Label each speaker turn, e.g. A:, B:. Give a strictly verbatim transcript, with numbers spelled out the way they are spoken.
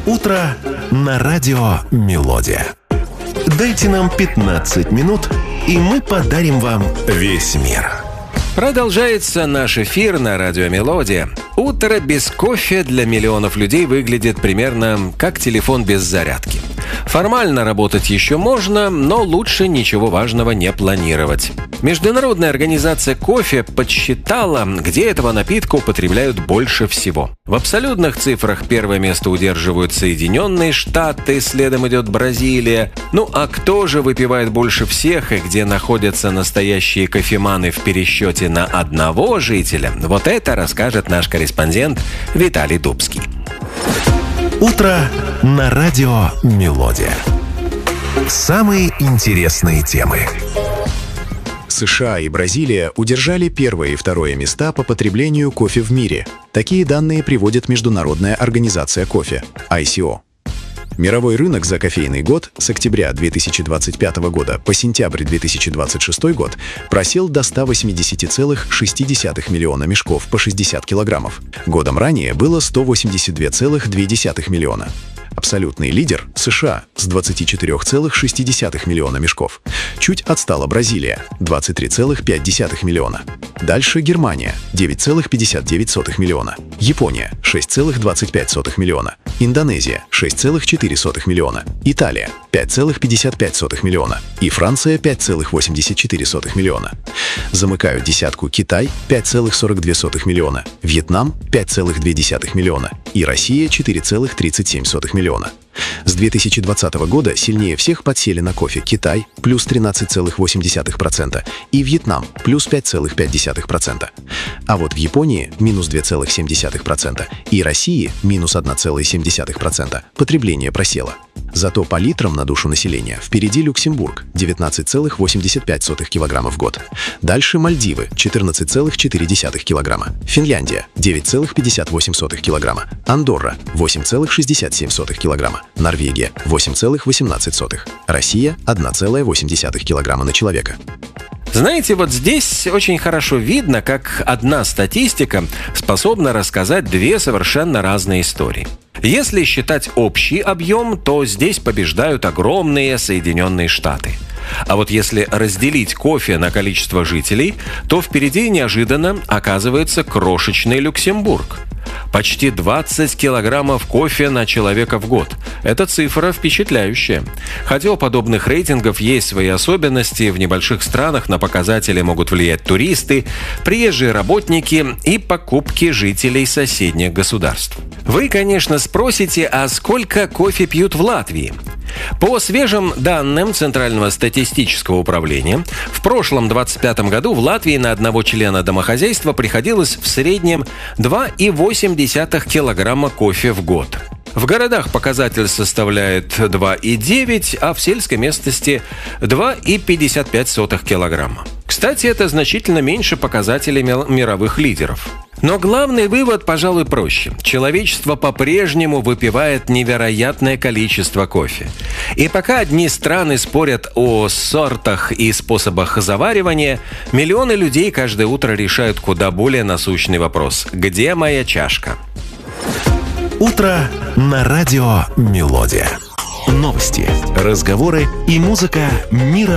A: Утро на радио «Мелодия». Дайте нам пятнадцать минут, и мы подарим вам весь мир.
B: Продолжается наш эфир на радио «Мелодия». Утро без кофе для миллионов людей выглядит примерно как телефон без зарядки. Формально работать еще можно, но лучше ничего важного не планировать. Международная организация кофе подсчитала, где этого напитка употребляют больше всего. В абсолютных цифрах первое место удерживают Соединенные Штаты, следом идет Бразилия. Ну а кто же выпивает больше всех и где находятся настоящие кофеманы в пересчете на одного жителя? Вот это расскажет наш корреспондент Виталий Дубский.
A: Утро на радио «Мелодия». Самые интересные темы.
C: США и Бразилия удержали первое и второе места по потреблению кофе в мире. Такие данные приводит Международная организация кофе – ай си о. Мировой рынок за кофейный год с октября две тысячи двадцать пятого года по сентябрь две тысячи двадцать шестой год просел до ста восьмидесяти целых шести десятых миллиона мешков по шестьдесят килограммов. Годом ранее было сто восемьдесят два целых две десятых миллиона. Абсолютный лидер – США с двадцати четырёх целых шести десятых миллиона мешков. Чуть отстала Бразилия – двадцать три целых пять десятых миллиона. Дальше Германия – девять целых пятьдесят девять сотых миллиона. Япония – шесть целых двадцать пять сотых миллиона. Индонезия – шесть целых четыре сотых миллиона. Италия – пять целых пятьдесят пять сотых миллиона. И Франция – пять целых восемьдесят четыре сотых миллиона. Замыкают десятку Китай – пять целых сорок две сотых миллиона. Вьетнам – пять целых две десятых миллиона. И Россия – четыре целых тридцать семь сотых миллиона. С две тысячи двадцатого года сильнее всех подсели на кофе Китай – плюс тринадцать целых восемь десятых процента и Вьетнам – плюс пять целых пять десятых процента. А вот в Японии – минус два целых семь десятых процента и России – минус одна целая семь десятых процента. Потребление просело. Зато по литрам на душу населения впереди Люксембург – девятнадцать целых восемьдесят пять сотых килограмма в год. Дальше Мальдивы – четырнадцать целых четыре десятых килограмма. Финляндия – девять целых пятьдесят восемь сотых килограмма. Андорра – восемь целых шестьдесят семь сотых килограмма. Норвегия – восемь целых восемнадцать сотых. Россия – одна целая восемь десятых килограмма на человека.
B: Знаете, вот здесь очень хорошо видно, как одна статистика способна рассказать две совершенно разные истории. Если считать общий объем, то здесь побеждают огромные Соединенные Штаты. А вот если разделить кофе на количество жителей, то впереди неожиданно оказывается крошечный Люксембург. Почти двадцать килограммов кофе на человека в год. Эта цифра впечатляющая. Хотя у подобных рейтингов есть свои особенности, в небольших странах на показатели могут влиять туристы, приезжие работники и покупки жителей соседних государств. Вы, конечно, спросите, а сколько кофе пьют в Латвии? По свежим данным Центрального статистического управления, в прошлом двадцать пятом году в Латвии на одного члена домохозяйства приходилось в среднем два целых восемь десятых килограмма кофе в год. В городах показатель составляет два целых девять, а в сельской местности два целых пятьдесят пять сотых килограмма. Кстати, это значительно меньше показателей мировых лидеров. Но главный вывод, пожалуй, проще. Человечество по-прежнему выпивает невероятное количество кофе. И пока одни страны спорят о сортах и способах заваривания, миллионы людей каждое утро решают куда более насущный вопрос: где моя чашка?
A: Утро на радио «Мелодия». Новости, разговоры и музыка мира